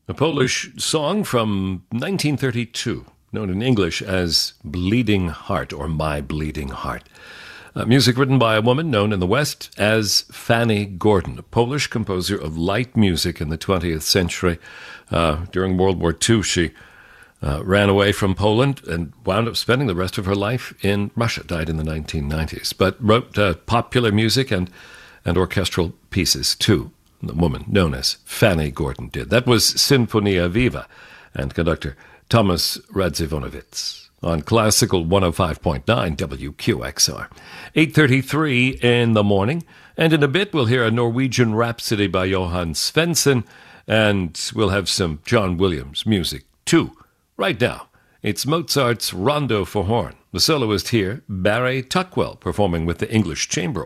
A Polish song from 1932, known in English as Bleeding Heart or My Bleeding Heart. Music written by a woman known in the West as Fanny Gordon, a Polish composer of light music in the 20th century. During World War II, she ran away from Poland and wound up spending the rest of her life in Russia, died in the 1990s, but wrote popular music and orchestral pieces too. The woman known as Fanny Gordon did. That was Sinfonia Viva and conductor Thomas Radzivonovitz on Classical 105.9 WQXR. 8:33 in the morning, and in a bit we'll hear a Norwegian Rhapsody by Johan Svensson, and we'll have some John Williams music too. Right now, it's Mozart's Rondo for Horn. The soloist here, Barry Tuckwell, performing with the English Chamber